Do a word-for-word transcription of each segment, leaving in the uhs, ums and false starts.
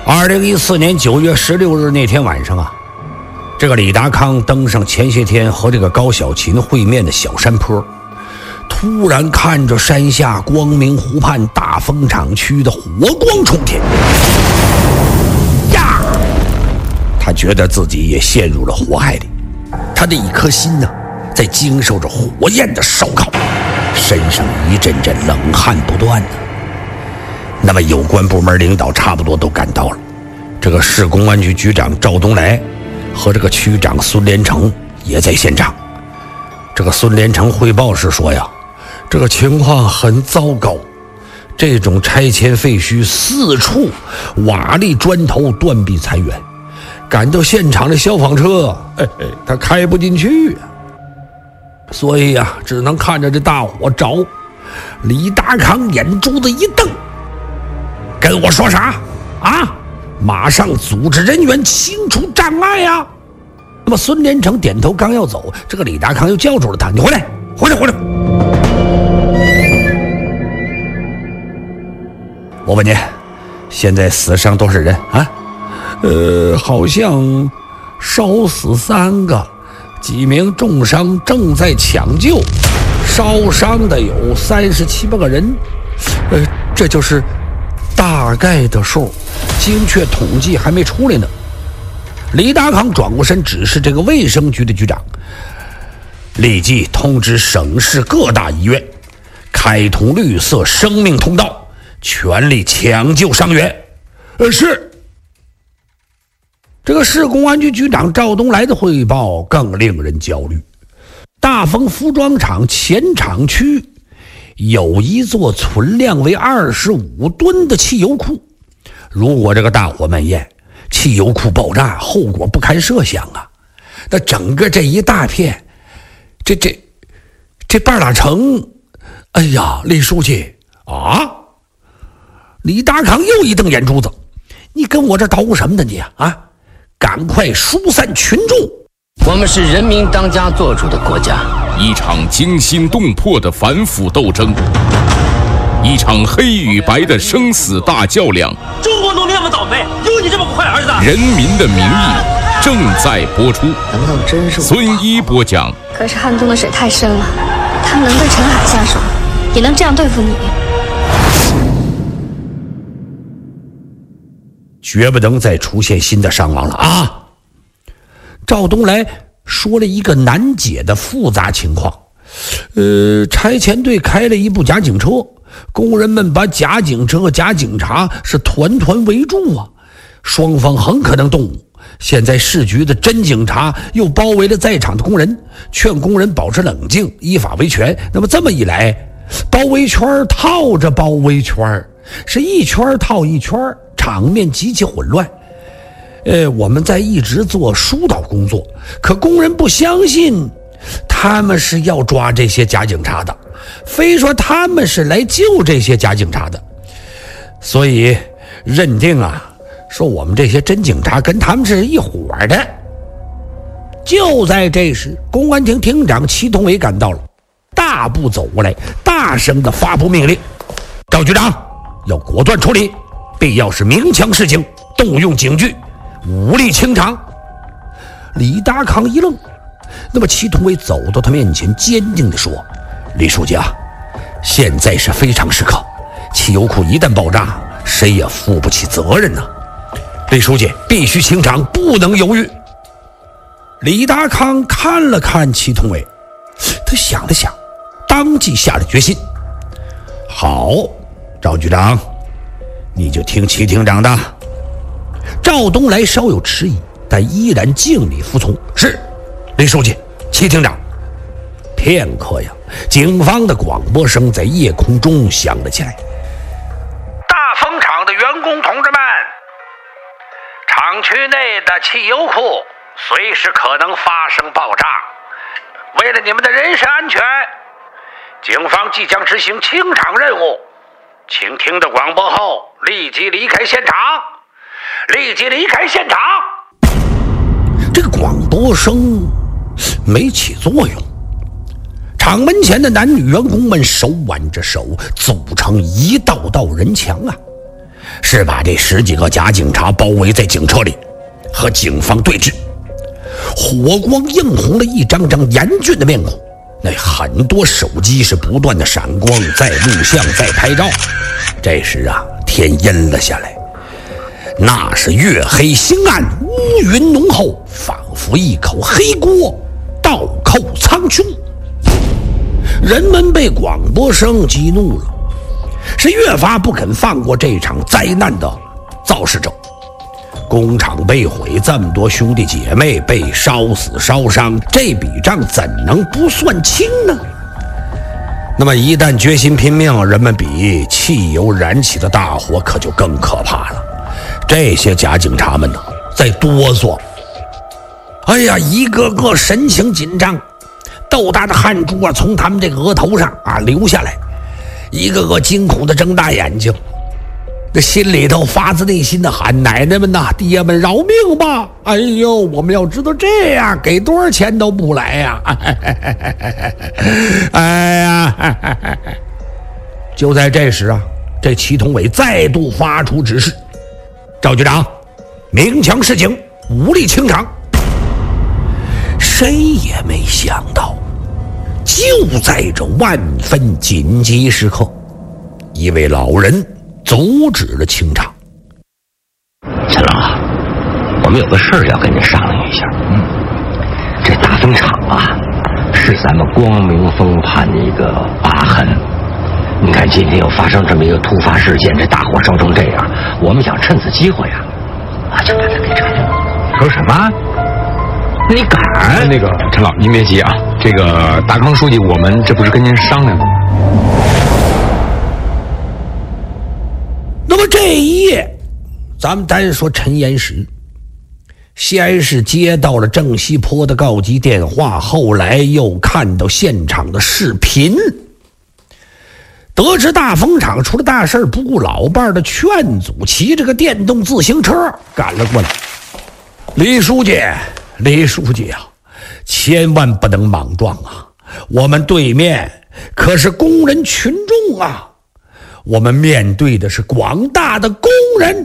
二零一四年九月十六日那天晚上啊，这个李达康登上前些天和这个高小琴会面的小山坡，突然看着山下光明湖畔大风厂区的火光冲天，呀，他觉得自己也陷入了火海里，他的一颗心呢，在经受着火焰的烧烤，身上一阵阵冷汗不断呢。那么有关部门领导差不多都赶到了，这个市公安局局长赵东来和这个区长孙连成也在现场。这个孙连成汇报是说呀，这个情况很糟糕，这种拆迁废墟四处瓦砾砖头断壁残垣，赶到现场的消防车哎哎他开不进去啊，所以呀、啊，只能看着这大火着。李达康眼珠子一瞪，跟我说啥啊？马上组织人员清除障碍呀！那么孙连成点头刚要走，这个李达康又叫住了他：“你回来，回来，回来！我问你，现在死伤多少人啊？呃，好像烧死三个，几名重伤正在抢救，烧伤的有三十七八个人。呃，这就是大概的数，精确统计还没出来呢。”李达康转过身指示这个卫生局的局长，立即通知省市各大医院开通绿色生命通道，全力抢救伤员。呃，是。这个市公安局局长赵东来的汇报更令人焦虑。大丰服装厂前厂区有一座存量为二十五吨的汽油库，如果这个大火蔓延，汽油库爆炸，后果不堪设想啊！那整个这一大片，这这这半拉城，哎呀，李书记啊！李达康又一瞪眼珠子，你跟我这捣鼓什么呢你啊？啊，赶快疏散群众！ 我们是人民当家作主的国家， 一场惊心动魄的反腐斗争，一场黑与白的生死大较量。 中国农民那么倒霉，有你这么坏儿子？ 人民的名义正在播出。 难道真是孙一播讲。 可是汉中的水太深了，他们能对陈海下手，也能这样对付你。 绝不能再出现新的伤亡了啊！赵东来说了一个难解的复杂情况。呃，拆迁队开了一部假警车，工人们把假警车、假警察是团团围住啊，双方很可能动武。现在市局的真警察又包围了在场的工人，劝工人保持冷静，依法维权。那么这么一来，包围圈套着包围圈，是一圈套一圈，场面极其混乱。呃，我们在一直做疏导工作，可工人不相信他们是要抓这些假警察的，非说他们是来救这些假警察的，所以认定啊，说我们这些真警察跟他们是一伙的。就在这时，公安厅厅长祁同伟赶到了，大步走过来，大声地发布命令：赵局长要果断处理，必要时鸣枪示警，动用警具，武力清场。李达康一愣，那么祁同伟走到他面前，坚定地说：李书记啊，现在是非常时刻，汽油库一旦爆炸，谁也负不起责任呐、啊！李书记必须清场，不能犹豫。李达康看了看祁同伟，他想了想，当即下了决心：好，赵局长，你就听祁厅长的。赵东来稍有迟疑，但依然敬礼服从。是，李书记，祁厅长。片刻呀，警方的广播声在夜空中响了起来：大风厂的员工同志们，厂区内的汽油库随时可能发生爆炸，为了你们的人身安全，警方即将执行清场任务，请听到广播后立即离开现场，立即离开现场。这个广播声没起作用，厂门前的男女员工们手挽着手，组成一道道人墙啊。 是把这十几个假警察包围在警车里，和警方对峙。火光映红了一张张严峻的面孔，那很多手机是不断的闪光，在录像，在拍照。这时啊，天阴了下来，那是月黑星暗，乌云浓厚，仿佛一口黑锅倒扣苍穹。人们被广播声激怒了，是越发不肯放过这场灾难的肇事者。工厂被毁，这么多兄弟姐妹被烧死烧伤，这笔账怎能不算清呢？那么一旦决心拼命，人们比汽油燃起的大火可就更可怕了。这些假警察们呢，在哆嗦，哎呀，一个个神情紧张，豆大的汗珠啊从他们这个额头上啊流下来，一个个惊恐的睁大眼睛，这心里头发自内心的喊：奶奶们呐，爹们饶命吧！哎呦，我们要知道这样，给多少钱都不来呀！哎呀！就在这时啊，这祁同伟再度发出指示：赵局长，鸣枪示警，武力清场。谁也没想到，就在这万分紧急时刻，一位老人阻止了清场。 陈老啊，我们有个事儿要跟你商量一下。嗯，这大风厂啊，是咱们光明峰畔的一个疤痕。你看今天又发生这么一个突发事件，这大火烧成这样，我们想趁此机会啊，啊，就把它给拆了。 说什么？ 你敢？ 那个陈老，您别急啊，这个大康书记，我们这不是跟您商量的吗？ 那么这一夜，咱们单说陈岩石，先是接到了郑西坡的告急电话，后来又看到现场的视频，得知大风厂出了大事，不顾老伴的劝阻，骑着个电动自行车赶了过来。李书记，李书记啊，千万不能莽撞啊！我们对面可是工人群众啊！我们面对的是广大的工人。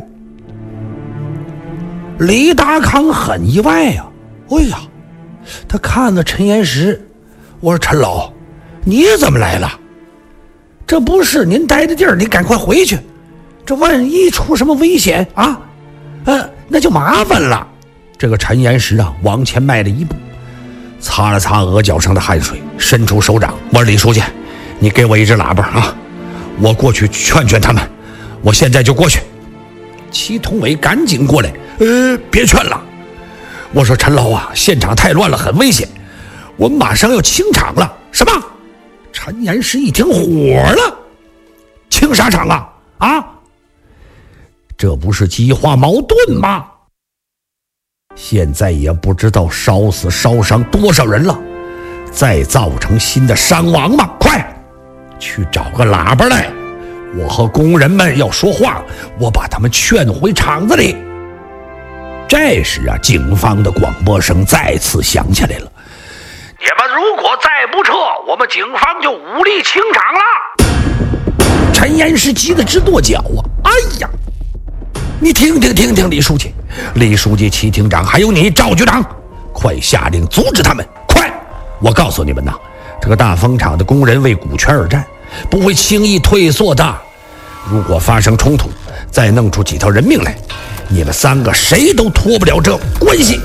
李达康很意外呀、啊，哎呀，他看了陈岩石，我说陈老，你怎么来了？这不是您待的地儿，你赶快回去，这万一出什么危险啊，呃，那就麻烦了。这个陈岩石啊，往前迈了一步，擦了擦额角上的汗水，伸出手掌，我说李书记，你给我一只喇叭啊，我过去劝劝他们，我现在就过去。祁同伟赶紧过来，呃，别劝了。我说陈老啊，现场太乱了，很危险，我们马上要清场了。什么？陈岩石一听火了，清啥场啊？啊，这不是激化矛盾吗？现在也不知道烧死烧伤多少人了，再造成新的伤亡吗？快去找个喇叭来，我和工人们要说话，我把他们劝回厂子里。这时啊，警方的广播声再次响起来了：你们如果再不撤，我们警方就武力清场了。陈岩石急得直跺脚啊！哎呀，你听听听听，李书记，李书记、祁厅长，还有你赵局长，快下令阻止他们！快！我告诉你们呐，这个大风厂的工人为股权而战，不会轻易退缩的。如果发生冲突，再弄出几条人命来，你们三个谁都脱不了这关系。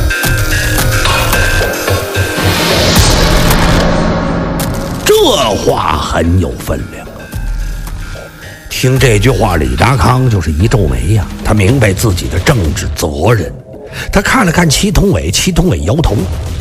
这话很有分量。听这句话，李达康就是一皱眉呀、啊，他明白自己的政治责任。他看了看祁同伟，祁同伟摇头：